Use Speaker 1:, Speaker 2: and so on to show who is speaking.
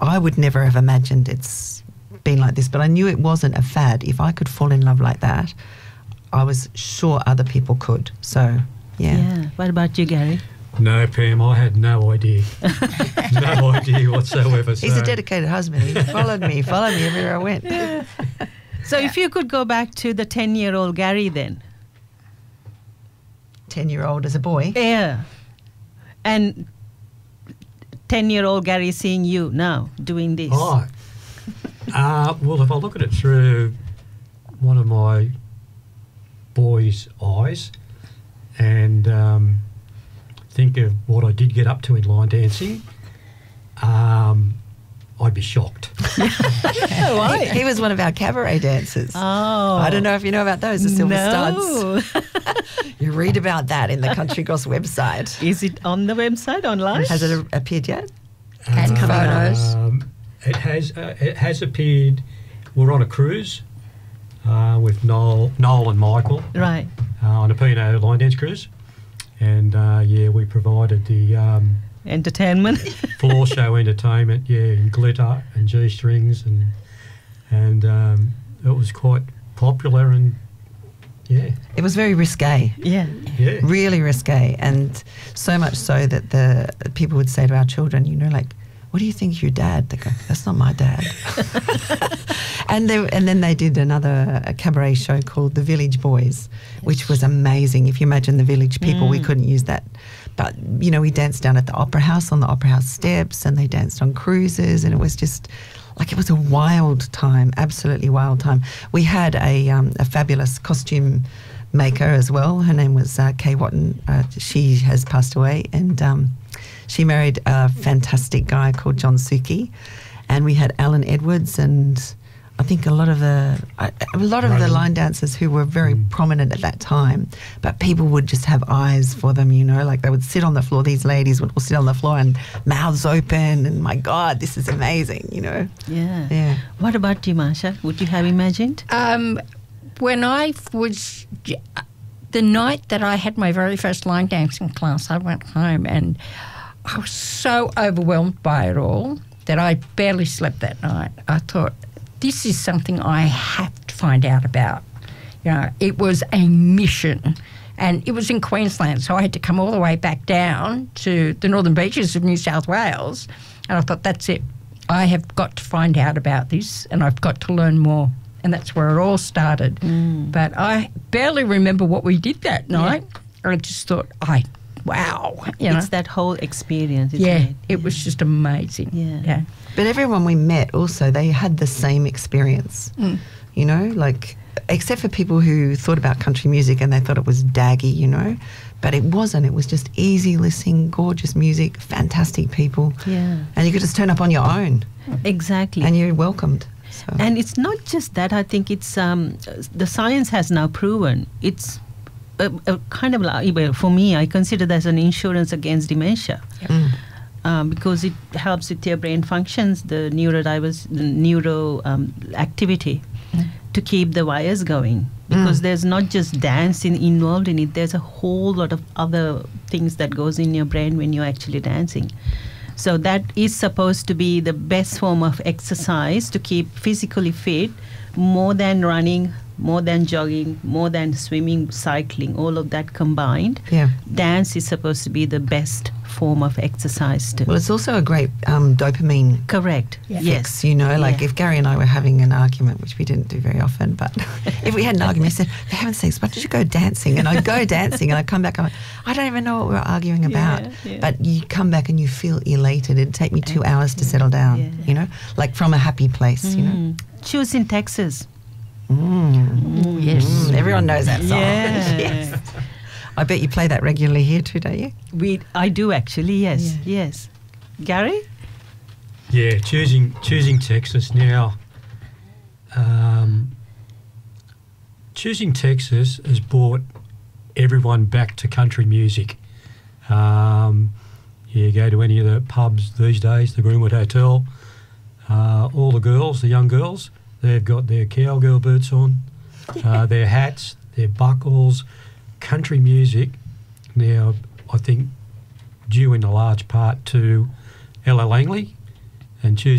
Speaker 1: I would never have imagined it's been like this, but I knew it wasn't a fad. If I could fall in love like that, I was sure other people could. So, yeah.
Speaker 2: What about you, Gary?
Speaker 3: No, Pam, I had no idea. No idea whatsoever.
Speaker 1: He's a dedicated husband. He followed me everywhere I went.
Speaker 2: Yeah. So if you could go back to the 10-year-old Gary then.
Speaker 1: 10-year-old as a boy?
Speaker 2: Yeah. And 10-year-old Gary seeing you now doing this.
Speaker 3: Oh. Well, if I look at it through one of my boys' eyes and think of what I did get up to in line dancing, I'd be shocked.
Speaker 2: Why?
Speaker 1: He was one of our cabaret dancers.
Speaker 2: Oh.
Speaker 1: I don't know if you know about those, the Silver
Speaker 2: No.
Speaker 1: Studs. You read about that in the Country Goss website.
Speaker 2: Is it on the website online?
Speaker 1: Has it appeared yet?
Speaker 4: And photos.
Speaker 3: It has appeared. We're on a cruise with Noel and Michael
Speaker 2: Right.
Speaker 3: on a P&O line dance cruise, and we provided the
Speaker 2: Entertainment.
Speaker 3: floor show entertainment, and glitter and G-strings, and it was quite popular, and
Speaker 1: It was very risque.
Speaker 2: Yeah.
Speaker 1: Really risque, and so much so that the people would say to our children, like, what do you think of your dad? They go, that's not my dad. and then they did a cabaret show called The Village Boys, which was amazing. If you imagine the village people, we couldn't use that. But, we danced down at the Opera House on the Opera House steps, and they danced on cruises, and it was just like, it was a wild time, absolutely wild time. We had a fabulous costume maker as well. Her name was Kay Watton. She has passed away, and she married a fantastic guy called John Suki, and we had Alan Edwards, and I think a lot of the line dancers who were very prominent at that time, but people would just have eyes for them, like they would sit on the floor. These ladies would all sit on the floor and mouths open, and my God, this is amazing,
Speaker 2: Yeah. What about you, Marsha? Would you have imagined?
Speaker 4: When I was, the night that I had my very first line dancing class, I went home and I was so overwhelmed by it all that I barely slept that night. I thought, this is something I have to find out about. It was a mission, and it was in Queensland, so I had to come all the way back down to the northern beaches of New South Wales, and I thought, that's it. I have got to find out about this, and I've got to learn more. And that's where it all started. But I barely remember what we did that night. I just thought, wow.
Speaker 2: It's that whole experience, isn't it?
Speaker 4: It was just amazing. Yeah.
Speaker 1: But everyone we met also, they had the same experience, like, except for people who thought about country music and they thought it was daggy, but it wasn't. It was just easy listening, gorgeous music, fantastic people.
Speaker 2: Yeah.
Speaker 1: And you could just turn up on your own.
Speaker 2: Exactly.
Speaker 1: And you're welcomed. So.
Speaker 2: And it's not just that. I think it's the science has now proven it's a kind of like, for me, I consider that as an insurance against dementia. Because it helps with your brain functions, the neuro activity to keep the wires going. Because there's not just dancing involved in it. There's a whole lot of other things that goes in your brain when you're actually dancing. So that is supposed to be the best form of exercise to keep physically fit, more than running, more than jogging, more than swimming, cycling, all of that combined.
Speaker 1: Yeah.
Speaker 2: Dance is supposed to be the best form of exercise too.
Speaker 1: Well, it's also a great dopamine
Speaker 2: Correct.
Speaker 1: fix, like if Gary and I were having an argument, which we didn't do very often, but if we had an argument, I said, for heaven's sakes, why don't you go dancing? And I'd go dancing and I'd come back, I'm like, I don't even know what we're arguing about. But you come back and you feel elated. It'd take me 2 hours to settle down, like from a happy place,
Speaker 2: Choose in Texas.
Speaker 4: Yes.
Speaker 1: Everyone knows that song.
Speaker 2: Yeah.
Speaker 1: Yes. I bet you play that regularly here too, don't you?
Speaker 2: I do actually, yes. Yes. Gary?
Speaker 3: Yeah, choosing Texas now. Choosing Texas has brought everyone back to country music. You go to any of the pubs these days, the Greenwood Hotel, all the young girls, they've got their cowgirl boots on, their hats, their buckles, country music. Now, I think due in a large part to Ella Langley and choosing